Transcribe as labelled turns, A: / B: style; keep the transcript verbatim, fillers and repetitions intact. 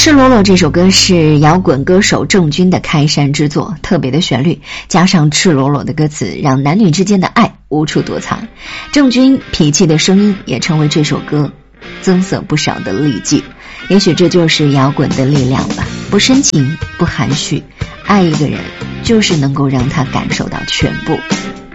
A: 赤裸裸这首歌是摇滚歌手郑钧的开山之作，特别的旋律加上赤裸裸的歌词，让男女之间的爱无处躲藏。郑钧痞气的声音也成为这首歌增色不少的利器。也许这就是摇滚的力量吧，不深情不含蓄，爱一个人就是能够让他感受到全部。